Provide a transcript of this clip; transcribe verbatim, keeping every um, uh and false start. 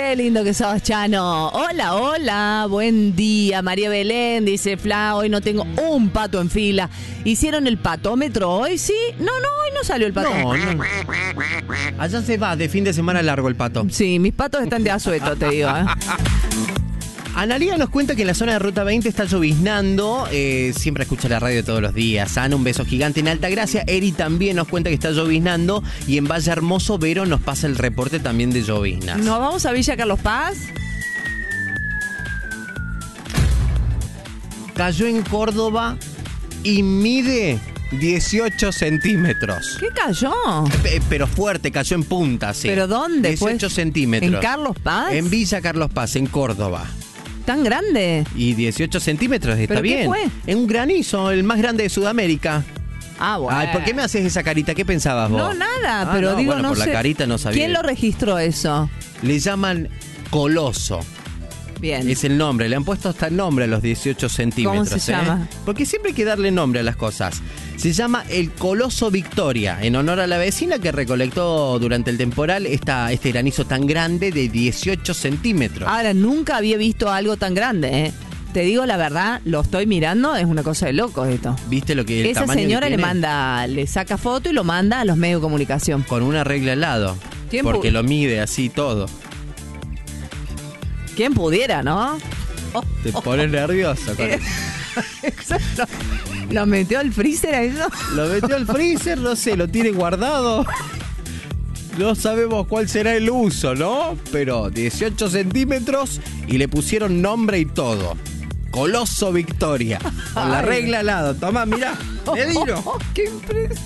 Qué lindo que sos, Chano. Hola, hola, buen día. María Belén dice, Fla, hoy no tengo un pato en fila. ¿Hicieron el patómetro hoy? ¿Sí? No, no, hoy no salió el pato. No, no. Allá se va de fin de semana largo el pato. Sí, mis patos están de asueto, te digo, ¿eh? Analía nos cuenta que en la zona de Ruta veinte está lloviznando. Eh, siempre escucha la radio todos los días. Ana, un beso gigante en Altagracia. Eri también nos cuenta que está lloviznando. Y en Valle Hermoso, Vero nos pasa el reporte también de lloviznas. ¿Nos vamos a Villa Carlos Paz? Cayó en Córdoba y mide dieciocho centímetros. ¿Qué cayó? P- Pero fuerte, cayó en punta, sí. ¿Pero dónde? dieciocho Pues, centímetros. ¿en Carlos Paz? En Villa Carlos Paz, en Córdoba. ¿Tan grande? Y dieciocho centímetros, está ¿Pero qué bien. fue? Es un granizo, el más grande de Sudamérica. Ah, bueno. Ay, ¿por qué me haces esa carita? ¿Qué pensabas vos? No, nada, Ah, pero no, digo, bueno, no por sé. la carita no sabía. ¿Quién lo registró eso? Le llaman coloso. Bien. Es el nombre, le han puesto hasta el nombre a los dieciocho centímetros. ¿Cómo se ¿eh? llama? Porque siempre hay que darle nombre a las cosas. Se llama el Coloso Victoria, en honor a la vecina que recolectó durante el temporal esta, este granizo tan grande de dieciocho centímetros. Ahora, nunca había visto algo tan grande, ¿eh? Te digo la verdad, lo estoy mirando, es una cosa de loco esto. ¿Viste lo que el Esa tamaño señora que le tiene? manda, le saca foto y lo manda a los medios de comunicación. Con una regla al lado. ¿Quién Porque pu- lo mide así todo. ¿Quién pudiera, no? Oh, Te pones nervioso. con- exacto. ¿Lo metió al freezer a eso? Lo metió al freezer, no sé, lo tiene guardado. No sabemos cuál será el uso, ¿no? Pero dieciocho centímetros y le pusieron nombre y todo. Coloso Victoria. Con la Ay. regla al lado. Tomá, mirá. Medilo. ¡Qué impresión!